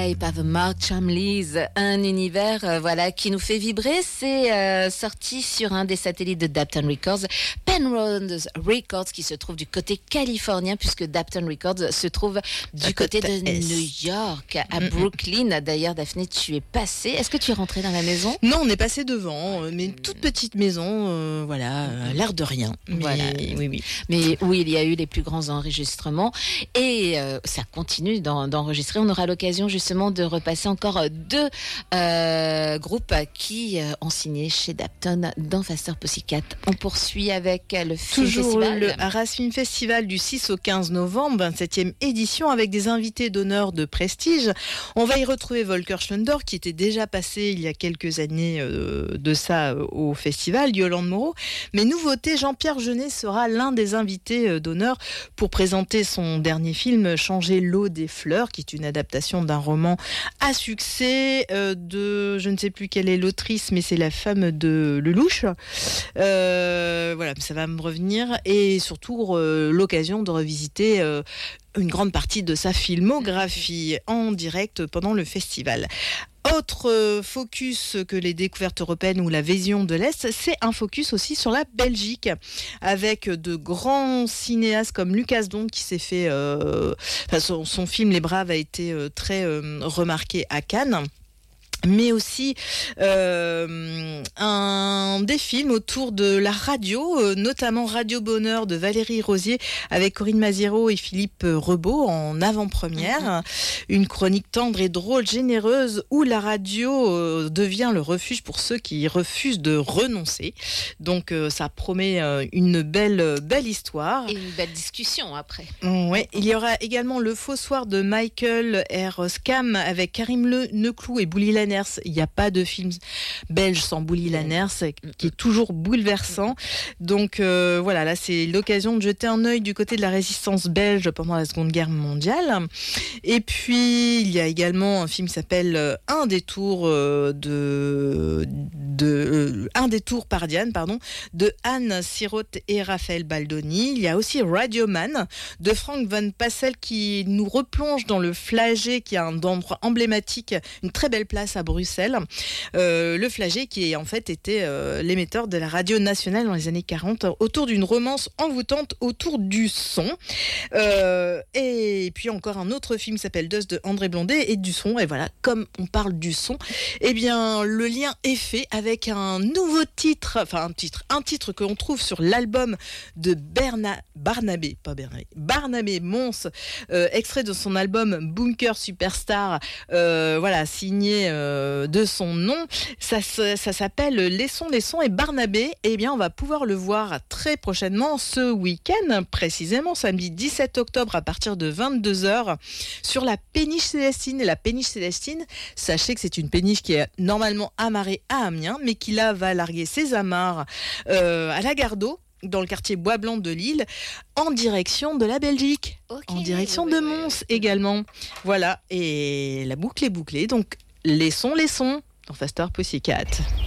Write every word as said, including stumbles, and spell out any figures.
Type of Mark Chambliss, un univers euh, voilà qui nous fait vibrer. C'est euh, sorti sur un des satellites de Dapton Records, Penrose Records, qui se trouve du côté californien, puisque Dapton Records se trouve du à côté de S. New York, à mm-hmm. Brooklyn. D'ailleurs, Daphné, tu es passée. Est-ce que tu es rentrée dans la maison? Non, on est passé devant, mais une toute petite maison, euh, voilà, euh, l'air de rien. Mais, voilà, oui, oui. Mais où il y a eu les plus grands enregistrements, et euh, ça continue d'en, d'enregistrer. On aura l'occasion justement de repasser encore deux euh, groupes qui euh, ont signé chez Dapton dans Faster Pussycat. On poursuit avec le Film Toujours Festival. le Arras Film Festival du six au quinze novembre, vingt-septième édition, avec des invités d'honneur de prestige. On va y retrouver Volker Schlendorf, qui était déjà passé il y a quelques années euh, de ça euh, au festival, Yolande Moreau. Mais nouveauté, Jean-Pierre Jeunet sera l'un des invités euh, d'honneur pour présenter son dernier film, Changer l'eau des fleurs, qui est une adaptation d'un roman à succès euh, de, je ne sais plus quelle est l'autrice, mais c'est la femme de Lelouch. Euh, voilà, ça va me revenir. Et surtout, euh, l'occasion de revisiter euh, une grande partie de sa filmographie en direct pendant le festival. Autre focus que les découvertes européennes ou la vision de l'Est, c'est un focus aussi sur la Belgique, avec de grands cinéastes comme Lucas Donck, qui s'est fait... Euh, enfin, son, son film Les Braves a été euh, très euh, remarqué à Cannes. Mais aussi euh, un des films autour de la radio, euh, notamment Radio Bonheur de Valérie Rosier avec Corinne Maziero et Philippe Rebaud en avant-première. Mm-hmm. Une chronique tendre et drôle, généreuse, où la radio euh, devient le refuge pour ceux qui refusent de renoncer. Donc euh, ça promet euh, une belle, belle histoire. Et une belle discussion après. Ouais. Il y aura également Le Faux Soir de Michael R. Scam avec Karim Le Neclou et Bouli Lanners. Il n'y a pas de film belge sans Bouli Lanners, qui est toujours bouleversant. Donc euh, voilà, là c'est l'occasion de jeter un œil du côté de la résistance belge pendant la Seconde Guerre mondiale. Et puis il y a également un film qui s'appelle Un détour euh, de, de euh, Un détour par Diane, pardon, de Anne Sirotte et Raphaël Baldoni. Il y a aussi Radioman de Frank Van Passel, qui nous replonge dans le Flagey, qui a un endroit emblématique, une très belle place à Bruxelles. Euh, le Flagey qui en fait était euh, l'émetteur de la radio nationale dans les années quarante, autour d'une romance envoûtante autour du son. Euh, et puis encore un autre film qui s'appelle Dust de André Blondet et du son. Et voilà, comme on parle du son, eh bien le lien est fait avec un nouveau titre, enfin un titre, un titre que l'on trouve sur l'album de Berna, Barnabé, pas Bernabé, Barnabé Mons, euh, extrait de son album Bunker Superstar, euh, voilà, signé euh, de son nom. Ça, ça, ça s'appelle Les Sons, Les Sons, et Barnabé, eh bien on va pouvoir le voir très prochainement ce week-end, précisément samedi dix-sept octobre à partir de vingt-deux heures sur la péniche Célestine. Et la péniche Célestine, sachez que c'est une péniche qui est normalement amarrée à Amiens, mais qui là va larguer ses amarres euh, à la gare d'eau, dans le quartier Bois-Blanc de Lille, en direction de la Belgique, okay, en direction oui, de Mons oui, oui. également. Voilà, et la boucle est bouclée, donc les sons, les sons dans Faster Pussycat.